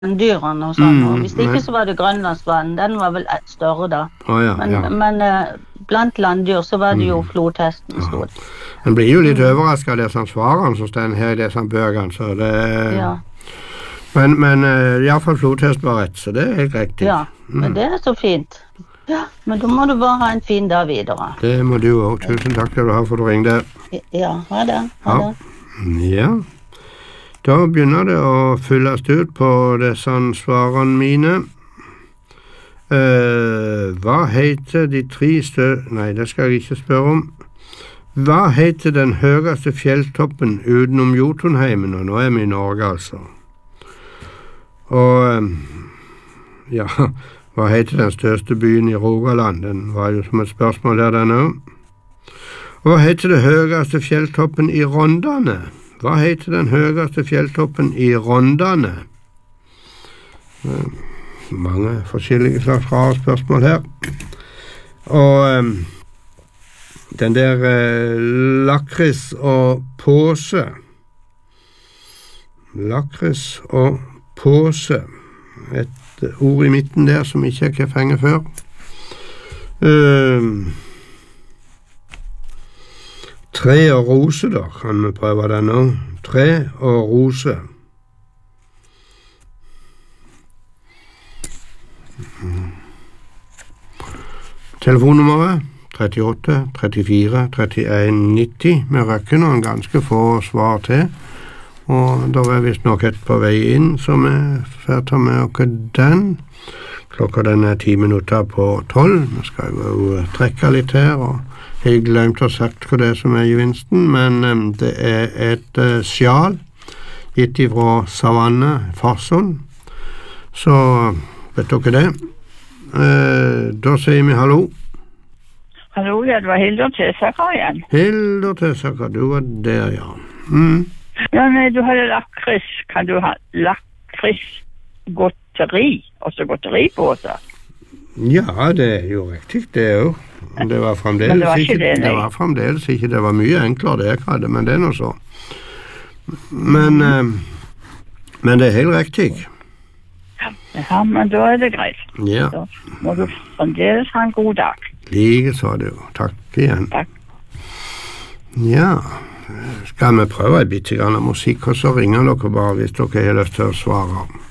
dyrene og sånn, og hvis ikke så var det Grønlandsvanen, den var vel større da. Men blant landdyr så var det jo flodhesten stod. En blir jo litt overrasket av disse svarene som står her i disse bøkene, så det... Ja. Men i hvert fall flodhest var rett, så det er helt riktig. Ja, men det er så fint. Ja, men da må du bare ha en fin dag videre. Det må du også. Tusen takk til du har for å ringe det. Ja, ha det. Ja. Da begynner det å fylles ut på disse svarene mine. Hva heter de 3 Nei, det skal jeg ikke spørre om. Hva heter den høyeste fjelltoppen utenom Jotunheimen? Og nå er vi i Norge, altså. Og, ja, hva heter den største byen i Rogaland? Den var jo som et spørsmål der den også. Hva heter det høyeste fjelltoppen i Rondane? Hva heter den høyeste fjelltoppen i Rondane? Mange forskjellige slags rare spørsmål her. Og den der lakris og påse. Lakris og påse. Et ord i midten der som ikke jeg har fengt før. Tre og rose da, kan vi prøve det nå. Tre og rose. Telefonnummeret 38 34 31 90. Vi rekker noen ganske få svar til. Og da er visst nok et på vei inn, så vi får ta med oss den. Klokka den er 10 minutter på 12. Vi skal jo trekke litt her, og jeg har glemt å ha sagt hva det er som er gevinsten, men det er et sjal gitt ifra Savanne Farsund. Så vet dere det. Da sier vi hallo. Hallo, ja, det var Hildur Tessaka igjen. Hildur Tessaka, du var der, ja. Ja, nei, du hadde lakris. Kan du ha lakris godteri, også godteripåse? Ja, det er jo riktig, det er jo. Det var fremdeles ikke det var mye enklere det jeg hadde, men det er noe så. Men det er helt riktig. Ja, men da er det greit. Ja. Da må du fremdeles ha en god dag. Like så du. Takk igjen. Takk. Ja, skal vi prøve en bitte grann musikk, og så ringer dere bare hvis dere har lyst til å svare.